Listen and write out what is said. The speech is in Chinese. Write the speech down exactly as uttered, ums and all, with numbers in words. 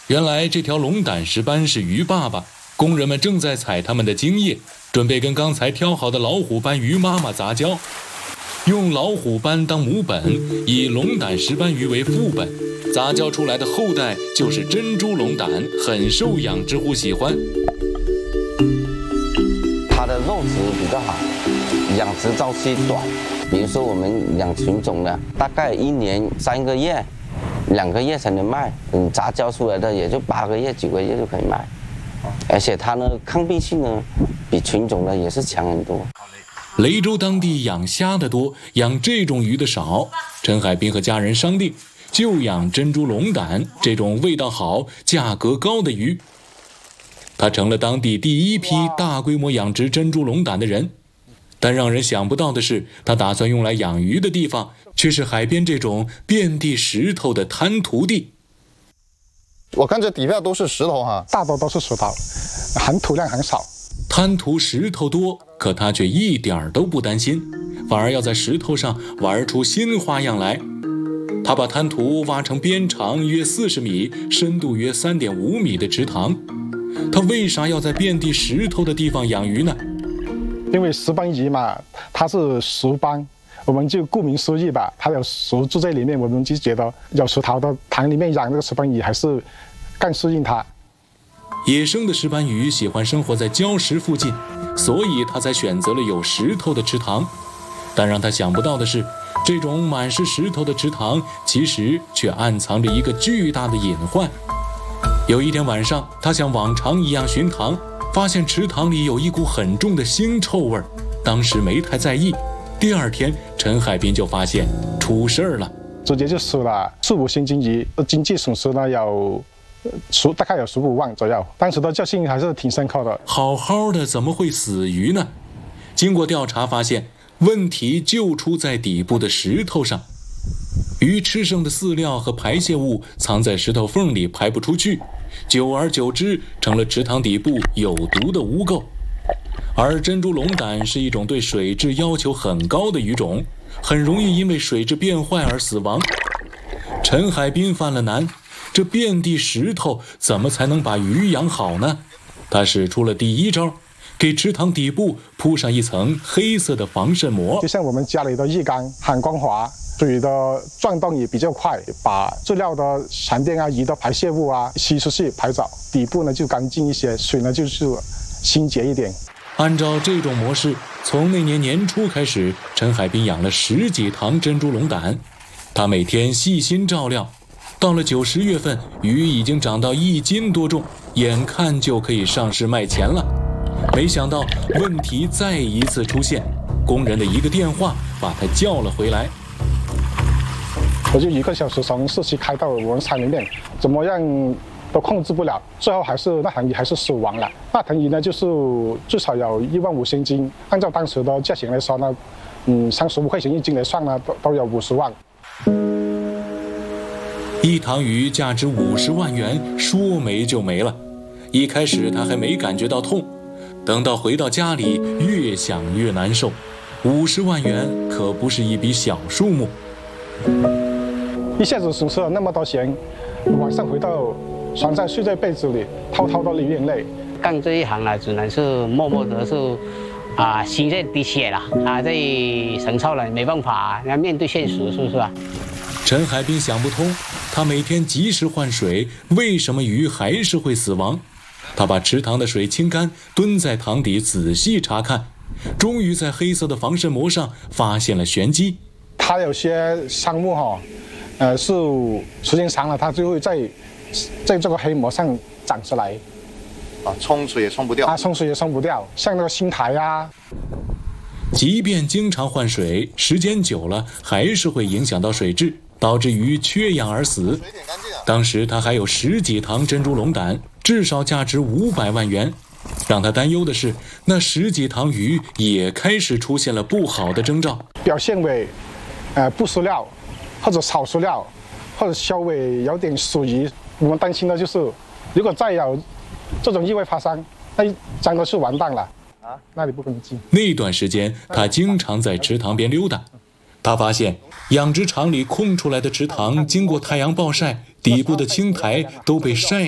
原来这条龙胆石斑是鱼爸爸，工人们正在采他们的精液，准备跟刚才挑好的老虎斑鱼妈妈杂交。用老虎斑当母本，以龙胆石斑鱼为副本，杂交出来的后代就是珍珠龙胆，很受养殖户喜欢。 它的肉质比较好，养殖周期短。比如说我们养纯种的，大概一年三个月、两个月才能卖，嗯，杂交出来的也就八个月、九个月就可以卖。而且它呢，抗病性呢，比纯种的也是强很多。 雷州当地养虾的多，养这种鱼的少。陈海滨和家人商定，就养珍珠龙胆这种味道好、价格高的鱼。他成了当地第一批大规模养殖珍珠龙胆的人。但让人想不到的是，他打算用来养鱼的地方，却是海边这种遍地石头的滩涂地。 我看这底下都是石头哈， 大多都是石头，含土量很少。 滩涂石头多，可他却一点都不担心，反而要在石头上玩出新花样来。他把滩涂挖成边长约四十米、深度约三点五米的池塘。他为啥要在遍地石头的地方养鱼呢？ 因为石斑鱼嘛，它是石斑，我们就顾名思义吧，它有石住在里面，我们就觉得有石头的塘里面养这个石斑鱼还是更适应它。 野生的石斑鱼喜欢生活在礁石附近，所以他才选择了有石头的池塘。但让他想不到的是，这种满是石头的池塘其实却暗藏着一个巨大的隐患。有一天晚上，他像往常一样巡塘，发现池塘里有一股很重的腥臭味，当时没太在意。第二天，陈海滨就发现出事儿了， 直接就死了。四五星金鱼，经济损失呢有十大概有十五万左右。当时的教训还是挺深刻的。 好好的怎么会死鱼呢？经过调查发现，问题就出在底部的石头上。鱼吃剩的饲料和排泄物藏在石头缝里排不出去，久而久之成了池塘底部有毒的污垢。而珍珠龙胆是一种对水质要求很高的鱼种，很容易因为水质变坏而死亡。陈海滨犯了难，这遍地石头怎么才能把鱼养好呢？他使出了第一招，给池塘底部铺上一层黑色的防渗膜， 就像我们家里的浴缸，很光滑，水的转动也比较快，把饲料的残便啊、鱼的排泄物啊吸出去排走，底部呢就干净一些，水呢就是清洁一点。 按照这种模式，从那年年初开始，陈海滨养了十几塘珍珠龙胆。他每天细心照料，到了九十月份，鱼已经长到一斤多重，眼看就可以上市卖钱了。没想到问题再一次出现，工人的一个电话把他叫了回来。 我就一个小时从市区开到我们厂里面，怎么样都控制不了，最后还是那塘鱼还是死亡了。那塘鱼呢，就是至少有一万五千斤，按照当时的价钱来说呢，嗯，三十五块钱一斤来算呢，都都有五十万。 一塘鱼价值五十万元，说没就没了。一开始他还没感觉到痛，等到回到家里，越想越难受。五十万元可不是一笔小数目。 一下子损失了那么多钱，晚上回到床上睡在被子里，偷偷的流眼泪。 干这一行呢，只能是默默的是啊，心在滴血了啊，这神操了，没办法，要面对现实，是不是啊？ 陈海滨想不通，他每天及时换水，为什么鱼还是会死亡？他把池塘的水清干，蹲在塘底仔细查看，终于在黑色的防渗膜上发现了玄机。 它有些生物哈、哦，呃，是时间长了，它就会在在这个黑膜上长出来。 啊，冲水也冲不掉。 啊，冲水也冲不掉，像那个青苔呀。 即便经常换水，时间久了还是会影响到水质，导致鱼缺氧而死。当时他还有十几塘珍珠龙胆，至少价值五百万元。让他担忧的是，那十几塘鱼也开始出现了不好的征兆， 表现为呃不饲料，或者少饲料，或者稍微有点死鱼。我们担心的就是，如果再有这种意外发生，那真的是完蛋了啊！那里不跟进。 那段时间，他经常在池塘边溜达。他发现养殖场里空出来的池塘，经过太阳暴晒，底部的青苔都被晒